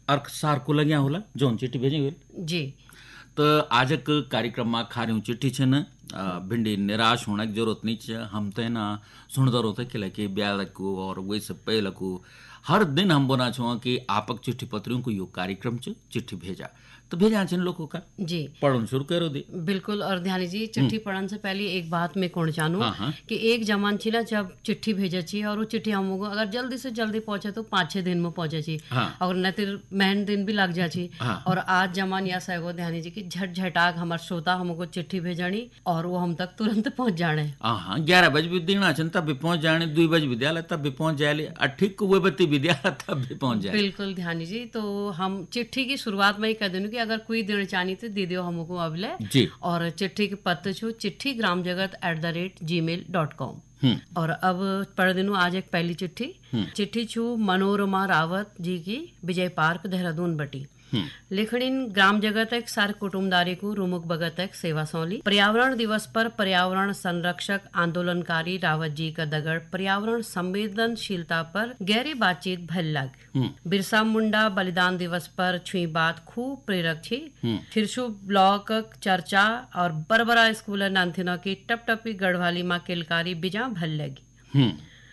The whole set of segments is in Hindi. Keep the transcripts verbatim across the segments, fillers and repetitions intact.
अर्क सार को लग्या होला जोन चिट्ठी भेजी हुई जी। तो आजक कार्यक्रम में खारियों चिट्ठी छे न भिंडी निराश होने की जरूरत नहीं है। हम तो ना सुनते रहते कि लगे ब्याह को और वही सब पहले को हर दिन हम बोना छो कि आपक चिट्ठी पत्रियों को यो कार्यक्रम च चिट्ठी भेजा तो भेजा छे लोगों का जी पढ़न शुरू करो दी बिल्कुल। और ध्यानी जी चिट्ठी पढ़ने से पहले एक बात मैं कोण जानू हाँ, हाँ। कि एक जमान छिला जब चिट्ठी भेजे छी और वो चिट्ठी हमको अगर जल्दी से जल्दी पहुंचे तो पाँच छह दिन में पहुंचे छी हाँ। और न तो महन दिन भी लग जा छी हाँ। और आज जमान या सैगो ध्यानी जी की झट झटाक हमार श्रोता हमको चिट्ठी भेजनी और वो हम तक तुरंत पहुंच जाने। हाँ हाँ ग्यारह बजे भी देना छन तब भी पहुंच जाने, दो बजे विद्यालय तब भी पहुंच जाए, ठीक वो बत्ती विद्यालय तब भी पहुंच जाए। बिल्कुल ध्यानी जी। तो हम चिट्ठी की शुरुआत में ही कह देनु कि अगर कोई देना चाहनी तो दे दियो हमको अबले जी। और चिट्ठी के पत्र छो चिट्ठी ग्राम जगत at the rate ji mail dot com. और अब पढ़ दिनू आज एक पहली चिट्ठी चिट्ठी छू मनोरमा रावत जी की विजय पार्क देहरादून बटी लिखणीन ग्राम जगत एक सार कुटुम्बदारी को रुमुख भगत एक सेवा सौली। पर्यावरण दिवस पर पर्यावरण संरक्षक आंदोलनकारी रावत जी का दगड़ पर्यावरण संवेदनशीलता पर गहरी बातचीत भल लग। बिरसा मुंडा बलिदान दिवस पर छुई बात खूब प्रेरक थी। थिरसु ब्लॉक चर्चा और बरबरा स्कूल नानथिनो की टप टपी गढ़वाली माँ किलकारी बिजा भल लगी।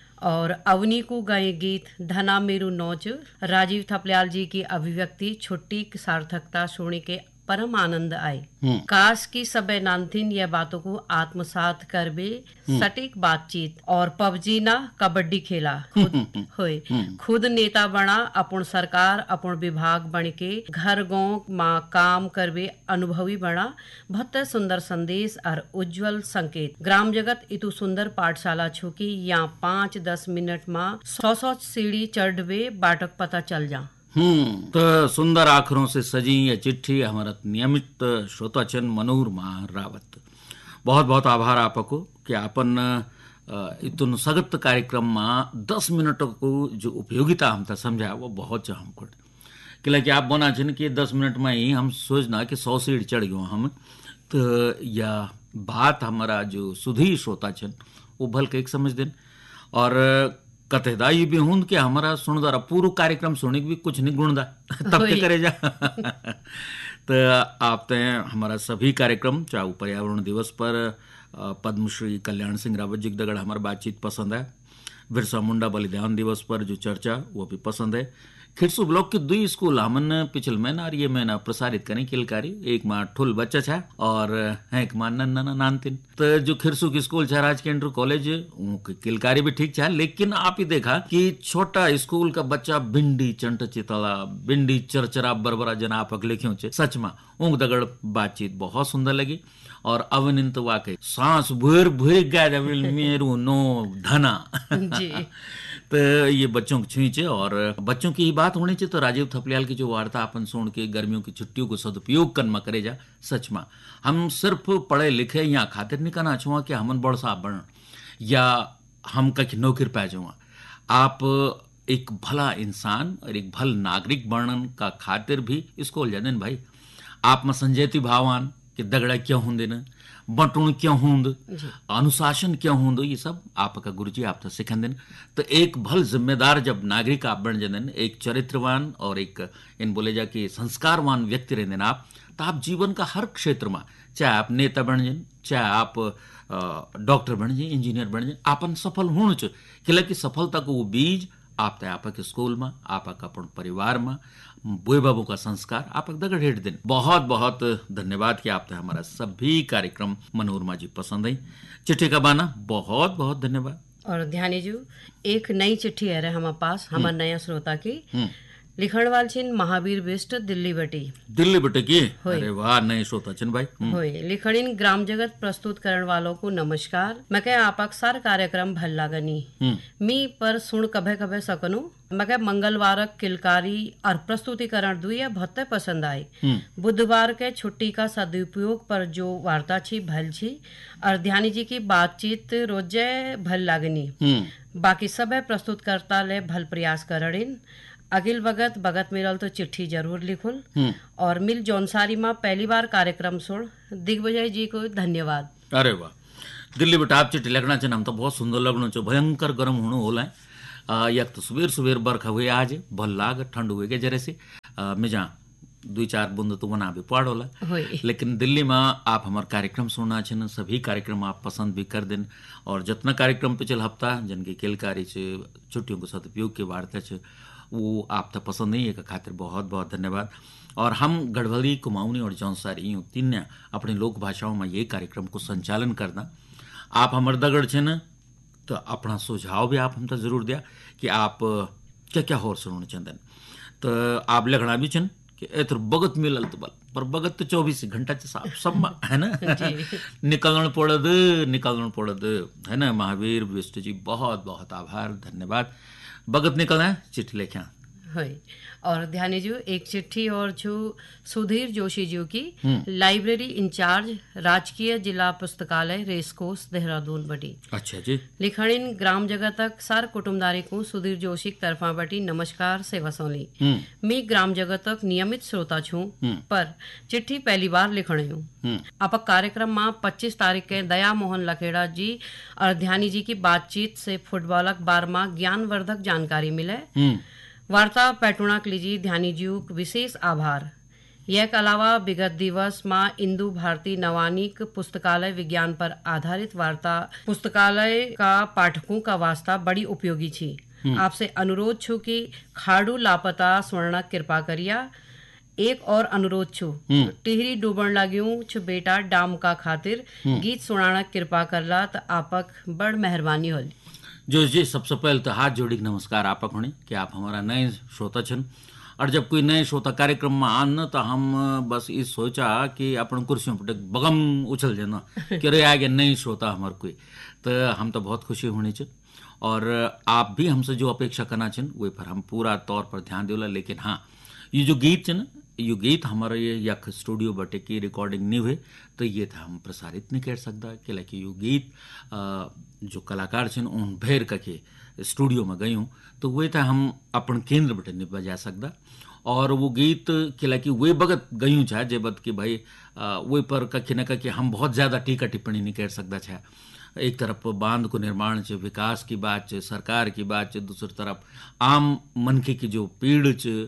और अवनी को गए गीत धना मेरू नौच राजीव थपलियाल जी की अभिव्यक्ति छुट्टी की सार्थकता सुनी के परम आनंद आए। काश की सबे नानथिन यह बातों को आत्मसात कर बे सटीक बातचीत और पबजी ना कबड्डी खेला खुद होए खुद नेता बना अपन सरकार अपन विभाग बन के घर गांव माँ काम करबे अनुभवी बना बहुत सुंदर संदेश और उज्जवल संकेत। ग्राम जगत इतु सुंदर पाठशाला छुकी यहाँ पाँच दस मिनट माँ सौ सौ सीढ़ी चढ़बे बाटक पता चल जा। हम्म तो सुंदर आखरों से सजी यह चिट्ठी हमारा नियमित श्रोताचन मनोरमा रावत बहुत बहुत आभार आपको कि अपन इतन सगत कार्यक्रम में दस मिनट को जो उपयोगिता हम तक समझा वो बहुत हमको कि आप बोना छन कि दस मिनट में ही हम सोचना कि सौ सीढ़ी चढ़ गयो हम तो यह बात हमारा जो सुधी श्रोता छन वो भल के एक समझ देन और कतेदाई भी हूं कि हमारा सुनदारा पूरा कार्यक्रम सुनने भी कुछ नहीं गुणदा तब के करे जा तो आप ते हमारा सभी कार्यक्रम चाहे पर्यावरण दिवस पर पद्मश्री कल्याण सिंह रावत जी दगड़ हमारा बातचीत पसंद है। बिरसा मुंडा बलिदान दिवस पर जो चर्चा वो भी पसंद है। खिरसू ब्लॉक के दुई स्कूल हमन पिछल महीना और ये महीना प्रसारित करें किलकारी एक माँ ठुल बच्चा छा और एक माँ नन्ना नानतिन तो जो खिरसू की स्कूल छा राजकीय इंटर कॉलेज किलकारी भी ठीक छा। लेकिन आप ही देखा कि छोटा स्कूल का बच्चा भिंडी चंट चितला भिंडी चरचरा बरबरा जना आप लिखे छे सच में ऊँग दगड़ बातचीत बहुत सुंदर लगी और अवनिंत वाकई सांस भूर भूर गया मेरू नो धना जी। तो ये बच्चों की छुईचे और बच्चों की ही बात होनी चाहिए। तो राजीव थपलियाल की जो वार्ता अपन सुन के गर्मियों की छुट्टियों को सदुपयोग करना करे जा सच में हम सिर्फ पढ़े लिखे या खातिर नहीं करना छुआ कि हमन बड़ साहब बन या हम कहीं नौकरी पा जाऊँ। आप एक भला इंसान और एक भल नागरिक बनन का खातिर भी स्कूल जाने भाई आप में संजयती भावान कि दगड़ा क्यों होंगे न बटुण क्यों होंद अनुशासन क्यों होंद ये सब आपका गुरुजी आप तो सिखन देन। तो एक भल जिम्मेदार जब नागरिक आप बन जान एक चरित्रवान और एक इन बोले जा कि संस्कारवान व्यक्ति रहते हैं आप तो आप जीवन का हर क्षेत्र में चाहे आप नेता बन जाए चाहे आप डॉक्टर बन जाए इंजीनियर बन जाए आपन सफल होना चाहिए कि सफलता को वो बीज आप आपके स्कूल में आपका अपन परिवार में बुए बाबू का संस्कार आप दगड़ हेट दिन। बहुत बहुत धन्यवाद कि आपने हमारा सभी कार्यक्रम मनोरमा जी पसंद आई। चिट्ठी का बाना बहुत बहुत धन्यवाद। और ध्यानी जी एक नई चिट्ठी है रहे हमारे पास हमारे नया श्रोता की लिखण वाल छिन महावीर बिस्ट दिल्ली बटी दिल्ली बटे की अरे वाह नए श्रोता छिन भाई होय लिखणीन ग्राम जगत प्रस्तुत करण वालों को नमस्कार। मैं कह आपक सार कार्यक्रम भल लागनी मी पर सुन कभे कभे सकनु मैं कह मंगलवार किलकारी और प्रस्तुतिकरण दुई बहुत पसंद आई। बुधवार के छुट्टी का सदुपयोग पर जो वार्ता छी भल छी और ध्यानी जी की बातचीत रोजे भल लागनी बाकी सब प्रस्तुत करता ले भल प्रयास करणीन अगिल भगत भगत मिलल तो चिट्ठी जरूर लिखुल और मिल जौनसारी में पहली बार कार्यक्रम सुन दिग्विजय जी को धन्यवाद। अरे वाह दिल्ली बेटा आप चिट्ठी लिखना चाहिए हम तो बहुत सुंदर लगना चाहिए भयंकर गर्म होना होला है यक तो सुबेर सुबेर बरखा हुए आज भल लाग ठंड हुए के जरे से मिजा दुई चार बूंद तो वना भी पढ़ होला, होई लेकिन दिल्ली में आप हमार कार्यक्रम सुनना छिन, सभी कार्यक्रम आप पसंद भी कर दिन। और जितना कार्यक्रम पिछल हफ्ता जिनकी केलकारी छ छुट्टियों को सदुपयोग के वार्ता छ वो आप तो पसंद नहीं है, खातिर बहुत बहुत धन्यवाद। और हम गढ़वली, कुमाऊनी और जौनसारी यूँ तीन अपनी लोक भाषाओं में ये कार्यक्रम को संचालन करना। आप हमार दगड़ छिन तो अपना सुझाव भी आप हम तक जरूर दिया कि आप क्या क्या होर सुनना चाहते, तो आप लिखना भी छिन कि एतर बगत मिलल तो बल, पर बगत तो चौबीस घंटा साफ सब है ना निकलना पड़द निकलना पड़द है ना। महावीर विष्ट जी बहुत बहुत आभार, धन्यवाद। बगत निकलना है चिट्ठी लेख्या होई। और ध्यान जो एक चिट्ठी और जो सुधीर जोशी जी की लाइब्रेरी इंचार्ज, राजकीय जिला पुस्तकालय, रेसकोर्स, देहरादून बटी। अच्छा जी। लिखणिन ग्राम जगतक सार कुटुंबदारी को सुधीर जोशी तरफा बटी नमस्कार सेवा सोली। मैं ग्राम जगतक नियमित श्रोता छूं, पर चिट्ठी पहली बार लिखण हूँ। आप कार्यक्रम में पच्चीस तारीख के दया मोहन लखेड़ा जी और ध्यानी जी की बातचीत से फुटबॉलक बारमा ज्ञानवर्धक जानकारी मिले। वार्ता पैटुणाक लीजी ध्यानी जी विशेष आभार। यह अलावा विगत दिवस माँ इंदु भारती नवानिक पुस्तकालय विज्ञान पर आधारित वार्ता पुस्तकालय का पाठकों का वास्ता बड़ी उपयोगी छी। आपसे अनुरोध छू कि खाड़ू लापता स्वर्णक कृपा करिया। एक और अनुरोध छू, टिहरी डूबण लग्यूं छु बेटा डाम का खातिर गीत सुनाना कृपा करला तो आपक बड़ मेहरबानी होल। जो जी सबसे पहले तो हाथ जोड़ी नमस्कार आपक होने कि आप हमारा नए श्रोता छन। और जब कोई नए श्रोता कार्यक्रम में आन तो हम बस इस सोचा कि अपन कुर्सियों पर बगम उछल जाना कि अरे आ गया नई श्रोता हमारे कोई, तो हम तो बहुत खुशी होनी चाहिए। और आप भी हमसे जो अपेक्षा करना चाहिए वो पर हम पूरा तौर पर ध्यान देला। लेकिन हाँ, ये जो गीत है ना, ये गीत हमारा ये यख स्टूडियो बटे की रिकॉर्डिंग नहीं हुए तो ये था हम प्रसारित नहीं कर सकता, कि ये गीत जो कलाकार छन उन भैर के स्टूडियो में गई हूँ तो वे था हम अपन केंद्र बटे नहीं बजा सकता। और वो गीत किला कि वे बगत गयूँ छा जे बद कि भाई वे पर कखे न कखे हम बहुत ज़्यादा टीका टिप्पणी नहीं कर सकता छा। एक तरफ बांध को निर्माण च, विकास की बात च, सरकार की बात च, दूसरी तरफ आम मनखे की जो पीड़ च,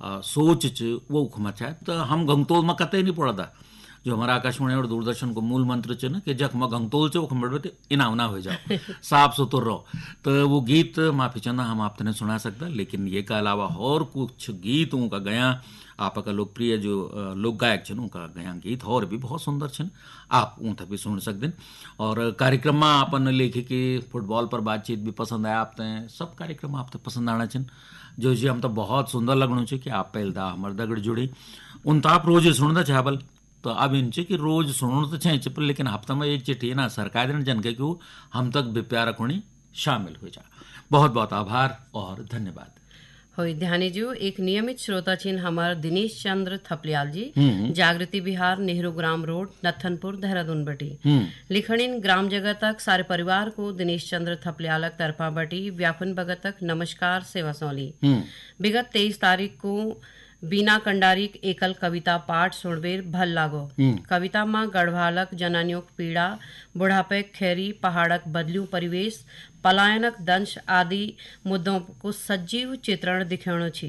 सोच च वो उखमा छा। तो हम गंगतोल में कतई नहीं पड़ा था। जो हमारा आकाशवाणी और दूरदर्शन को मूल मंत्र च ना कि जख में गंगतोल च उखम इना उना हो जाओ साफ सुथर रहो। तो वो गीत माफी चंदा हम आप तने सुना सकता, लेकिन ये का अलावा और कुछ गीत उनका गया आपका लोकप्रिय जो लोक गायक छन उनका गया गीत और भी बहुत सुंदर छन, आप ऊँ भी सुन सकते। और कार्यक्रम में अपन लेखे कि फुटबॉल पर बातचीत भी पसंद आया आप तय, सब कार्यक्रम आप पसंद आना छन। जो जी हम तो बहुत सुंदर लगणु छ कि आप पहले दा हमारे दगड़ जुड़ी उन तो आप रोज सुनता चावल। तो अब इन कि रोज सुनो तो छे पर लेकिन हफ्ता में एक चिट्ठी ना सरकार दिन जन के क्यों हम तक विप्यारक होनी शामिल हो जा। बहुत बहुत आभार और धन्यवाद। होई ध्यानी जो एक नियमित श्रोता छिन हमार दिनेश चंद्र थपलियाल जी, जागृति विहार, नेहरू ग्राम रोड, नथनपुर, देहरादून बटी। लिखणिन ग्राम जगतक सारे परिवार को दिनेश चंद्र थपलियालक तरफा बटी व्यापन भगतक नमस्कार सेवा सौली। विगत तेईस तारीख को बीना कंडारिक एकल कविता पाठ सुनबेर भल लागो। कविता मां गढ़वालक जनानियों पीड़ा, बुढ़ापे खैरी, पहाड़क बदल्यू परिवेश, पलायनक दंश आदि मुद्दों को सजीव चित्रण दिखेणो छी।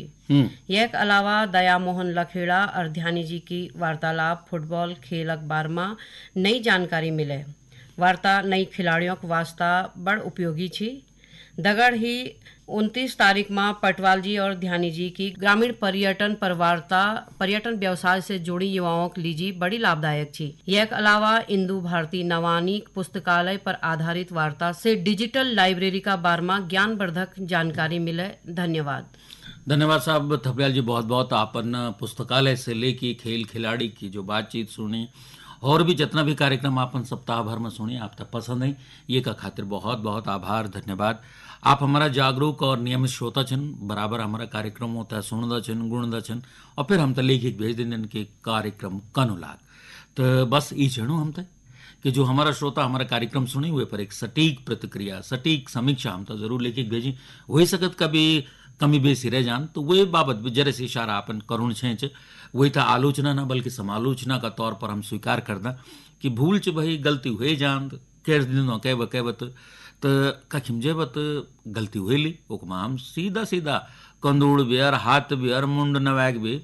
यक अलावा दया मोहन लखेड़ा और ध्यानी जी की वार्तालाप फुटबॉल खेलक बारमा नई जानकारी मिले। वार्ता नई खिलाड़ियों के वास्ता बड़ उपयोगी छी। दगड़ ही उनतीस तारीख में पटवाल जी और ध्यानी जी की ग्रामीण पर्यटन पर वार्ता पर्यटन व्यवसाय से जुड़ी युवाओं के लिए बड़ी लाभदायक थी। यह अलावा इंदु भारती नवानिक पुस्तकालय पर आधारित वार्ता से डिजिटल लाइब्रेरी का बारमा ज्ञानवर्धक जानकारी मिले। धन्यवाद। धन्यवाद साहब थपलियाल जी, बहुत बहुत आपन पुस्तकालय से लेके खेल खिलाड़ी की जो बातचीत सुनी और भी जितना भी कार्यक्रम आपन सप्ताह भर में सुनी आप तक पसंद है, ये का खातिर बहुत बहुत आभार धन्यवाद। आप हमारा जागरूक और नियमित श्रोता छन, बराबर हमारा कार्यक्रम होता है सुनदा छन गुणदा छन और फिर हम तो लिखित भेज दिन के कार्यक्रम कनुलाग। तो बस ये चढ़ू हम तक कि जो हमारा श्रोता हमारा कार्यक्रम सुनी हुए पर एक सटीक प्रतिक्रिया सटीक समीक्षा हम तो जरूर लिखित भेजी। हो सकत कभी कमी बेसी रह जान तो वे बाबत भी जरे से इशारा अपन करुण छेच वही था आलोचना ना बल्कि समालोचना का तौर पर हम स्वीकार करना कि भूल च भाई गलती हुए जान कह दिन कहब कहबत तो कखिम जेबत गलती हुई ली ओकमा हम सीधा सीधा कंदूड़ बेर हाथ बेर मुंड नवाग बे